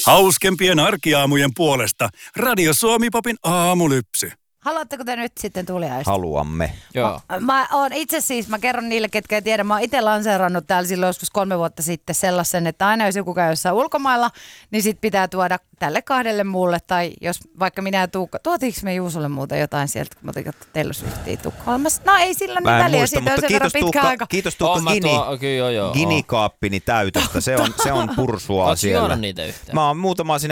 Hauskempien arkiaamujen puolesta Radio Suomi-popin aamulypsy. Haluatteko te nyt sitten tuliaista? Haluamme. Joo. Mä kerron niille, ketkä ei tiedä. Mä oon itse lanseerannut täällä silloin joskus 3 vuotta sitten sellaisen, että aina jos joku käy jossain ulkomailla, niin sit pitää tuoda tälle 2 muulle. Tai jos vaikka minä ja Tuukka, tuotiinko me Juusolle muuta jotain sieltä, kun mä otin Taylor Swiftia Tukholmassa. No ei sillä niin väliä, siitä on sen verran pitkä aika. Kiitos Tuukka Gini-kaappini täytöstä. Se on pursua Ootko siellä. juonut niitä yhtään? Mä oon muutamaa sinne